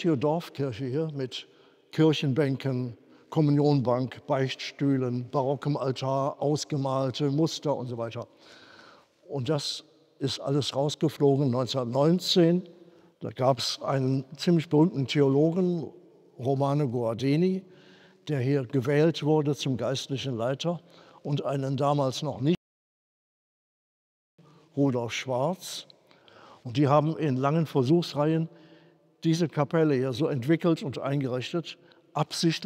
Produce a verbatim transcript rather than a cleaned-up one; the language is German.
richtige Dorfkirche hier mit Kirchenbänken, Kommunionbank, Beichtstühlen, barockem Altar, ausgemalte Muster und so weiter. Und das ist alles rausgeflogen neunzehnhundertneunzehn. Da gab es einen ziemlich berühmten Theologen, Romano Guardini, der hier gewählt wurde zum geistlichen Leiter, und einen damals noch nicht, Rudolf Schwarz. Und die haben in langen Versuchsreihen diese Kapelle hier so entwickelt und eingerichtet, absichtlich